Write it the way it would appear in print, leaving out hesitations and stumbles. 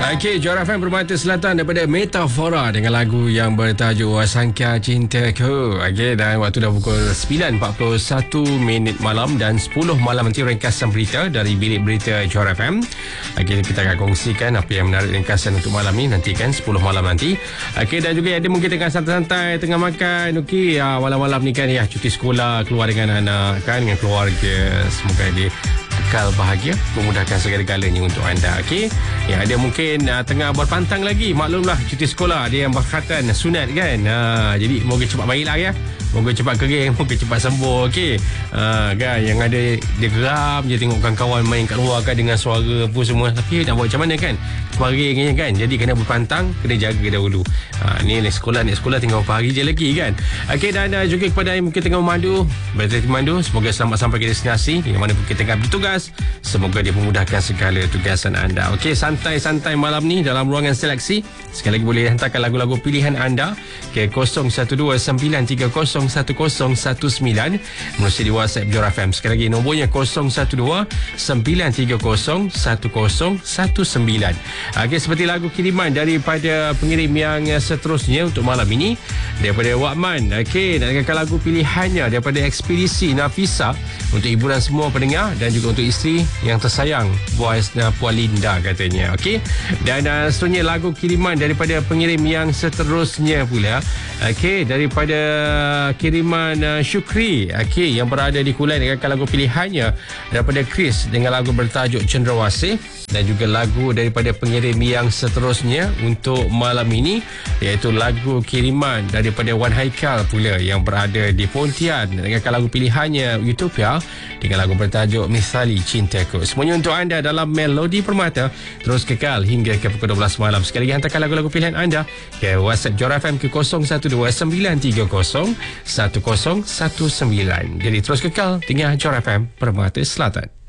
Okey, Johor FM Permata Selatan daripada Metafora dengan lagu yang bertajuk Sangka Cintaku. Okey, dan waktu dah pukul 9.41 malam dan 10 malam nanti ringkasan berita dari Bilik Berita Johor FM. Okey, kita akan kongsikan apa yang menarik ringkasan untuk malam ni nanti kan 10 malam nanti. Okey, dan juga ada mungkin tengah santai-santai tengah makan. Okey, malam-malam ni kan ya cuti sekolah, keluar dengan anak kan, dengan keluarga. Semoga dia kekal bahagia, memudahkan segala-galanya untuk anda. Okey, yang ada mungkin tengah berpantang lagi, maklumlah cuti sekolah ada yang berkatan sunat kan. Jadi moga cepat baiklah ya, moga cepat kering, moga cepat sembuh. Okey, kan yang ada dia geram je tengok kawan-kawan main kat luar kan dengan suara apa semua, tapi nak buat macam mana kan, keringnya kan. Jadi kena berpantang, kena jaga dahulu. Ni naik sekolah tinggal beberapa hari je lagi kan. Okey, dan juga kepada yang mungkin tengah memandu, semoga selamat sampai ke destinasi di mana pun kita tengah bertugas. Semoga dia memudahkan segala tugasan anda. Okey, santai-santai malam ni dalam ruangan seleksi. Sekali lagi boleh hantarkan lagu-lagu pilihan anda ke 0129301019 melalui di WhatsApp Johor FM. Sekali lagi nombornya 0129301019. Okey, seperti lagu kiriman daripada pengirim yang seterusnya untuk malam ini daripada Wakman. Okey, nak dengarkan lagu pilihannya daripada Ekspedisi Nafisa untuk hiburan semua pendengar dan juga untuk isteri yang tersayang Puan Linda katanya. Okey, dan seterusnya lagu kiriman daripada pengirim yang seterusnya pula. Okey, daripada kiriman Syukri, okey, yang berada di Kuala, dengarkan lagu pilihannya daripada Chris dengan lagu bertajuk Cendrawasih, dan juga lagu daripada pengirim yang seterusnya untuk malam ini iaitu lagu kiriman daripada Wan Haikal pula yang berada di Pontian, dengarkan lagu pilihannya Utopia dengan lagu bertajuk Misali Cintaku. Semuanya untuk anda dalam Melodi Permata, terus kekal hingga ke pukul 12 malam. Sekali lagi hantarkan lagu-lagu pilihan anda ke WhatsApp Johor FM ke 0129301019. Jadi terus kekal tinggal Johor FM Permata Selatan.